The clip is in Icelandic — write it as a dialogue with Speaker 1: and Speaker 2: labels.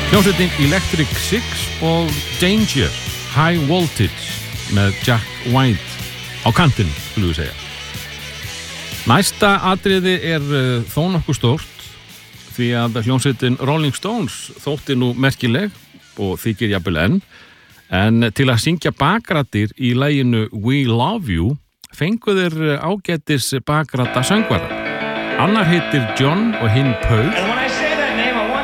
Speaker 1: Hljómsveitin Electric Six og Danger High Voltage með Jack White á kantinn, skulum við segja. Næsta atriði þó nokkuð stórt því að hljómsveitin Rolling Stones þótti nú merkileg og þykir jafnvel enn, en til að syngja bakraddir í laginu We Love You fengu þeir ágætis bakradda söngvara. Annar heitir John og hinn Paul